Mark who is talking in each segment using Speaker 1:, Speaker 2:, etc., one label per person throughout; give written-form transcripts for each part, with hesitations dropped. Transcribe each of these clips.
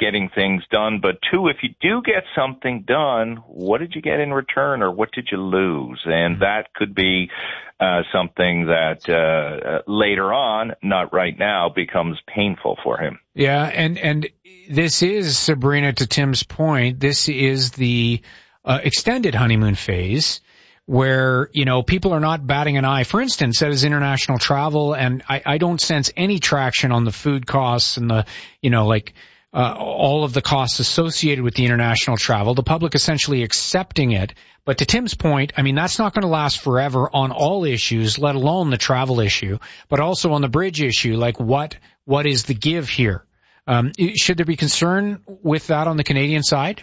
Speaker 1: getting things done, but two, if you do get something done, what did you get in return, or what did you lose? And that could be something that later on, not right now, becomes painful for him.
Speaker 2: Yeah, and this is, Sabrina, to Tim's point, this is the extended honeymoon phase where, you know, people are not batting an eye. For instance, that is international travel, and I don't sense any traction on the food costs and the, you know, like all of the costs associated with the international travel. The public essentially accepting it. But to Tim's point, I mean, that's not going to last forever on all issues, let alone the travel issue, but also on the bridge issue. Like, what is the give here? Should there be concern with that on the Canadian side?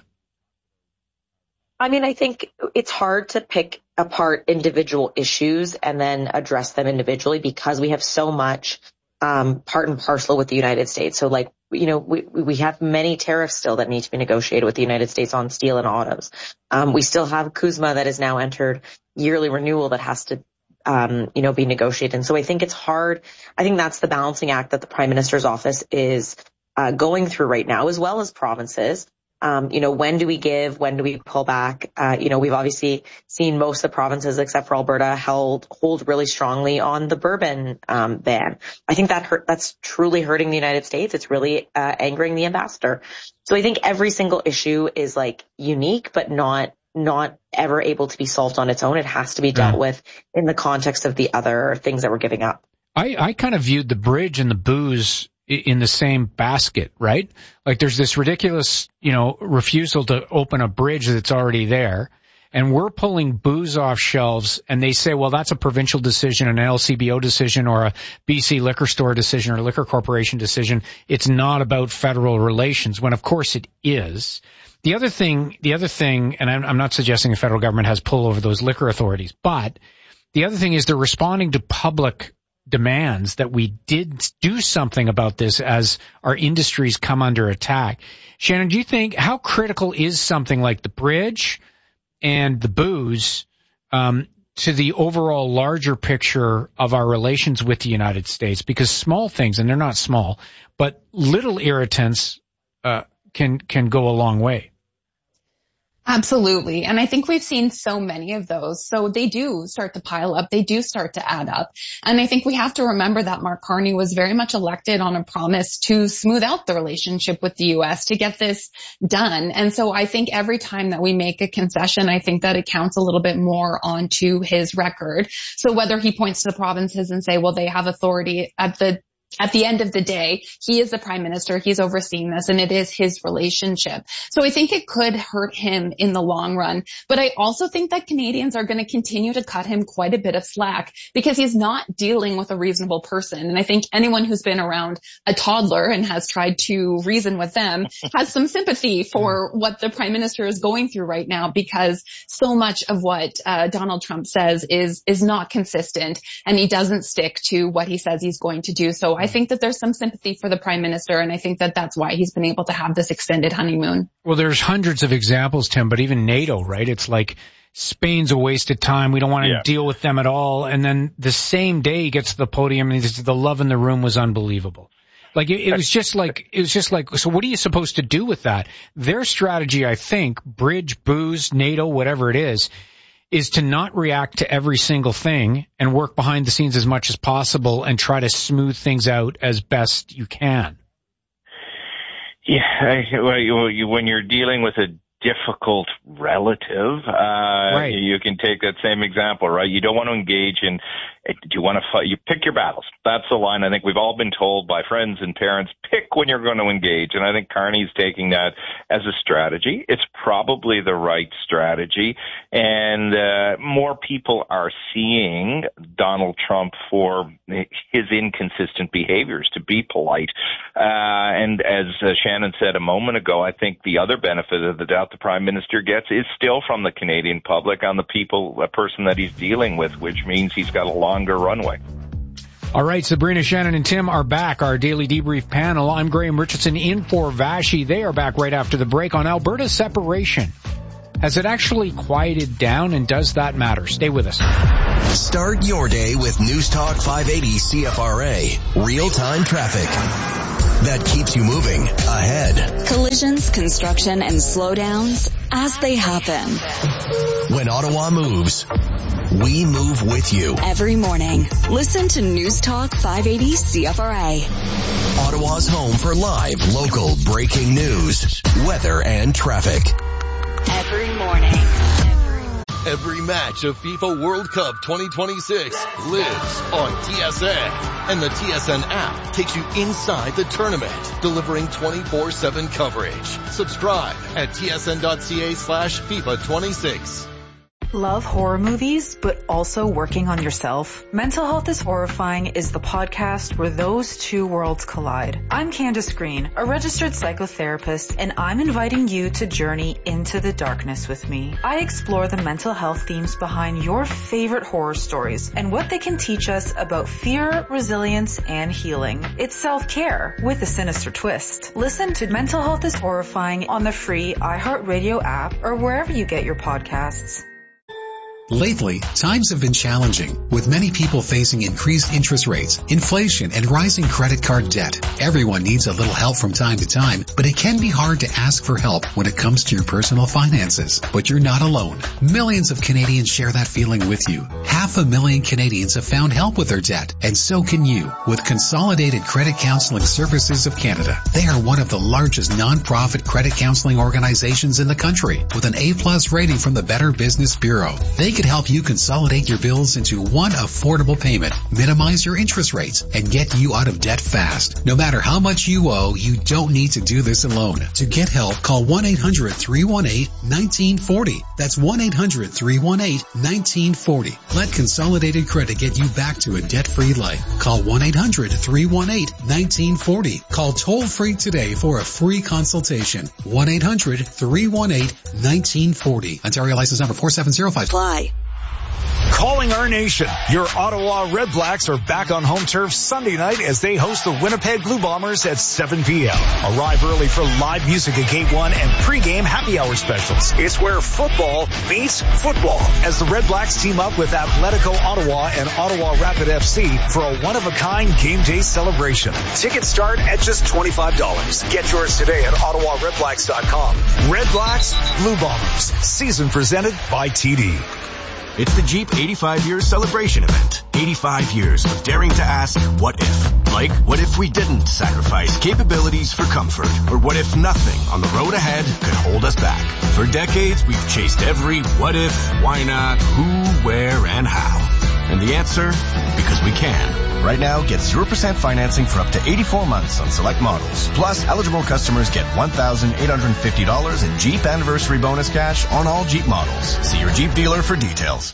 Speaker 3: I mean, I think it's hard to pick apart individual issues and then address them individually because we have so much part and parcel with the United States. So, like, you know, we have many tariffs still that need to be negotiated with the United States on steel and autos. We still have CUSMA that has now entered yearly renewal that has to, you know, be negotiated. And so I think it's hard. I think that's the balancing act that the Prime Minister's office is going through right now, as well as provinces. You know, when do we give? When do we pull back? You know, we've obviously seen most of the provinces, except for Alberta, hold really strongly on the bourbon ban. I think that's truly hurting the United States. It's really angering the ambassador. So I think every single issue is like unique, but not ever able to be solved on its own. It has to be dealt with in the context of the other things that we're giving up. I kind of viewed the bridge and the booze in the same basket, right? Like, there's this ridiculous, you know, refusal to open a bridge that's already there, and we're pulling booze off shelves, and they say, well, that's a provincial decision, an LCBO decision, or a BC liquor store decision, or liquor corporation decision. It's not about federal relations, when of course it is. The other thing, and I'm not suggesting the federal government has pull over those liquor authorities, but the other thing is they're responding to public demands that we did do something about this as our industries come under attack. Shannon, do you think, how critical is something like the bridge and the booze to the overall larger picture of our relations with the United States? Because small things, and they're not small, but little irritants can go a long way.
Speaker 4: Absolutely. And I think we've seen so many of those. So they do start to pile up. They do start to add up. And I think we have to remember that Mark Carney was very much elected on a promise to smooth out the relationship with the U.S., to get this done. And so I think every time that we make a concession, I think that it counts a little bit more onto his record. So whether he points to the provinces and say, well, they have authority at the end of the day, he is the Prime Minister, he's overseeing this, and it is his relationship. So I think it could hurt him in the long run. But I also think that Canadians are going to continue to cut him quite a bit of slack because he's not dealing with a reasonable person. And I think anyone who's been around a toddler and has tried to reason with them has some sympathy for what the Prime Minister is going through right now, because so much of what Donald Trump says is not consistent, and he doesn't stick to what he says he's going to do. So I think that there's some sympathy for the Prime Minister, and I think that that's why he's been able to have this extended honeymoon. Well,
Speaker 2: there's hundreds of examples, Tim, but even NATO, right? It's like Spain's a waste of time. We don't want to deal with them at all. And then the same day he gets to the podium and he says, the love in the room was unbelievable. Like, it was just like, so what are you supposed to do with that? Their strategy, I think, bridge, booze, NATO, whatever it is to not react to every single thing and work behind the scenes as much as possible and try to smooth things out as best you can.
Speaker 1: Yeah, when you're dealing with a difficult relative,
Speaker 2: right.
Speaker 1: You can take that same example, right? You don't want to engage in, do you want to fight? You pick your battles. That's the line I think we've all been told by friends and parents, pick when you're going to engage. And I think Carney's taking that as a strategy. It's probably the right strategy. And more people are seeing Donald Trump for his inconsistent behaviors, to be polite. And as Shannon said a moment ago, I think the other benefit of the doubt the Prime Minister gets is still from the Canadian public on the person that he's dealing with, which means he's got a longer runway.
Speaker 2: All right, Sabrina, Shannon, and Tim are back, our daily debrief panel. I'm Graham Richardson in for Vashi. They are back right after the break on Alberta's separation. Has it actually quieted down, and does that matter? Stay with us.
Speaker 5: Start your day with News Talk 580 CFRA. Real-time traffic. that keeps you moving ahead.
Speaker 6: Collisions, construction, and slowdowns as they happen.
Speaker 5: When Ottawa moves, we move with you.
Speaker 6: Every morning, listen to News Talk 580 CFRA.
Speaker 5: Ottawa's home for live, local, breaking news, weather, and traffic.
Speaker 6: Every morning.
Speaker 7: Every match of FIFA World Cup 2026 lives on TSN. And the TSN app takes you inside the tournament, delivering 24/7 coverage. Subscribe at tsn.ca/FIFA26.
Speaker 8: Love horror movies, but also working on yourself? Mental Health is Horrifying is the podcast where those two worlds collide. I'm Candace Green, a registered psychotherapist, and I'm inviting you to journey into the darkness with me. I explore the mental health themes behind your favorite horror stories and what they can teach us about fear, resilience, and healing. It's self-care with a sinister twist. Listen to Mental Health is Horrifying on the free iHeartRadio app or wherever you get your podcasts.
Speaker 9: Lately, times have been challenging, with many people facing increased interest rates, inflation, and rising credit card debt. Everyone needs a little help from time to time, but it can be hard to ask for help when it comes to your personal finances. But you're not alone. Millions of Canadians share that feeling with you. 500,000 Canadians have found help with their debt, and so can you with Consolidated Credit Counseling Services of Canada. They are one of the largest non-profit credit counseling organizations in the country, with an A+ rating from the Better Business Bureau. They can help you consolidate your bills into one affordable payment, minimize your interest rates, and get you out of debt fast. No matter how much you owe, you don't need to do this alone. To get help, call 1-800-318-1940. That's 1-800-318-1940. Let Consolidated Credit get you back to a debt-free life. Call 1-800-318-1940. Call toll-free today for a free consultation. 1-800-318-1940. Ontario license number 4705.
Speaker 6: Apply.
Speaker 10: Calling our nation. Your Ottawa Red Blacks are back on home turf Sunday night as they host the Winnipeg Blue Bombers at 7 p.m. Arrive early for live music at Gate 1 and pregame happy hour specials. It's where football meets football as the Red Blacks team up with Atletico Ottawa and Ottawa Rapid FC for a one-of-a-kind game day celebration. Tickets start at just $25. Get yours today at OttawaRedBlacks.com. Red Blacks, Blue Bombers. Season presented by TD.
Speaker 11: It's the Jeep 85 Years Celebration Event. 85 years of daring to ask, what if? Like, what if we didn't sacrifice capabilities for comfort? Or what if nothing on the road ahead could hold us back? For decades, we've chased every what if, why not, who, where, and how. And the answer? Because we can. Right now, get 0% financing for up to 84 months on select models. Plus, eligible customers get $1,850 in Jeep Anniversary Bonus cash on all Jeep models. See your Jeep dealer for details.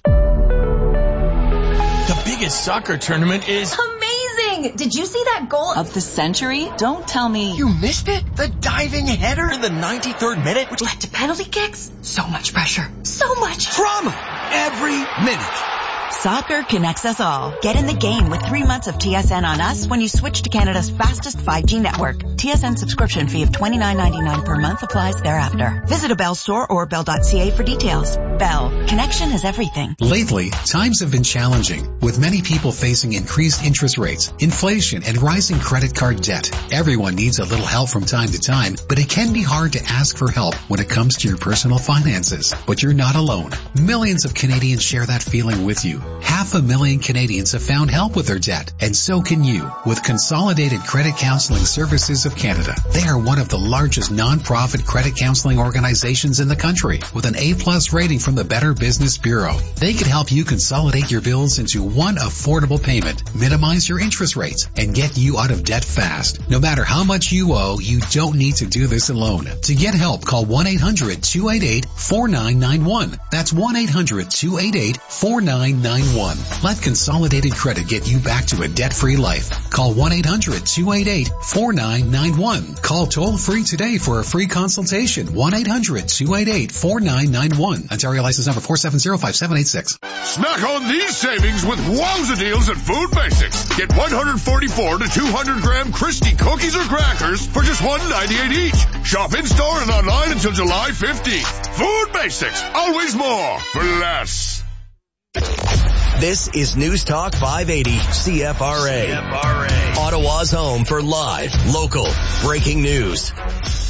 Speaker 12: The biggest soccer tournament is
Speaker 13: amazing! Did you see that goal
Speaker 14: of the century? Don't tell me
Speaker 12: you missed it. The diving header in the 93rd minute,
Speaker 13: which led to penalty kicks. So much pressure. So much
Speaker 12: drama every minute.
Speaker 14: Soccer connects us all. Get in the game with 3 months of TSN on us when you switch to Canada's fastest 5G network. TSN subscription fee of $29.99 per month applies thereafter. Visit a Bell store or bell.ca for details. Bell. Connection is everything.
Speaker 9: Lately, times have been challenging, with many people facing increased interest rates, inflation, and rising credit card debt. Everyone needs a little help from time to time, but it can be hard to ask for help when it comes to your personal finances. But you're not alone. Millions of Canadians share that feeling with you. 500,000 Canadians have found help with their debt, and so can you with Consolidated Credit Counseling Services of Canada. They are one of the largest non-profit credit counseling organizations in the country with an A+ rating from the Better Business Bureau. They can help you consolidate your bills into one affordable payment, minimize your interest rates, and get you out of debt fast. No matter how much you owe, you don't need to do this alone. To get help, call 1-800-288-4991. That's 1-800-288-4991. Let Consolidated Credit get you back to a debt-free life. Call 1-800-288-4991. Call toll-free today for a free consultation. 1-800-288-4991. Ontario license number 4705-786.
Speaker 15: Snack on these savings with wowza deals at Food Basics. Get 144 to 200 gram Christie cookies or crackers for just $1.98 each. Shop in-store and online until July 15th. Food Basics. Always more for less.
Speaker 5: This is News Talk 580 CFRA. Ottawa's home for live, local, breaking news.